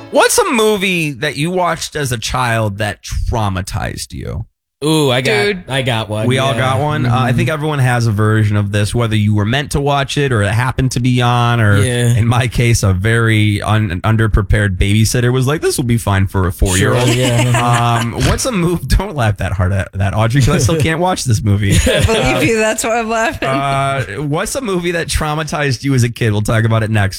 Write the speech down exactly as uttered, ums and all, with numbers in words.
What's a movie that you watched as a child that traumatized you? Ooh, I got, Dude. I got one. We yeah. all got one. Mm-hmm. Uh, I think everyone has a version of this, whether you were meant to watch it or it happened to be on, or Yeah. in my case, a very un- underprepared babysitter was like, "This will be fine for a four-year-old." Sure, yeah. um, what's a movie? Don't laugh that hard at that, Audrey, because I still can't watch this movie. I believe you. That's why I'm laughing. Uh, what's a movie that traumatized you as a kid? We'll talk about it next.